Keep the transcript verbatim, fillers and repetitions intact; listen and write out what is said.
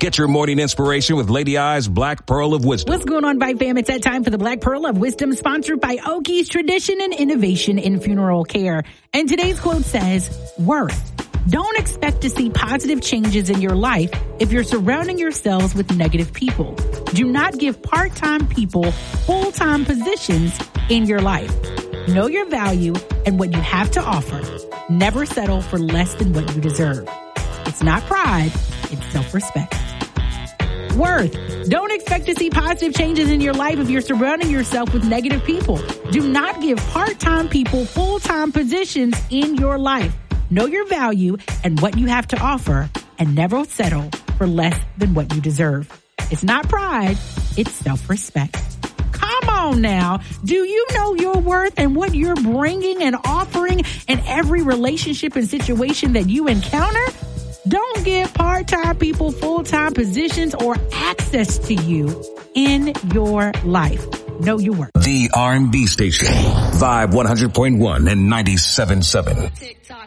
Get your morning inspiration with Lady I's Black Pearl of Wisdom. What's going on, Bite fam? It's that time for the Black Pearl of Wisdom, sponsored by Okies, Tradition and Innovation in Funeral Care. And today's quote says, worth. Don't expect to see positive changes in your life if you're surrounding yourselves with negative people. Do not give part-time people full-time positions in your life. Know your value and what you have to offer. Never settle for less than what you deserve. It's not pride, it's self-respect. Worth. Don't expect to see positive changes in your life if you're surrounding yourself with negative people. Do not give part-time people full-time positions in your life. Know your value and what you have to offer, and never settle for less than what you deserve. It's not pride, it's self-respect. Come on now. Do you know your worth and what you're bringing and offering in every relationship and situation that you encounter? Don't give part-time people full-time positions or access to you in your life. Know your worth. The R and B station. Vibe one hundred point one and ninety-seven point seven.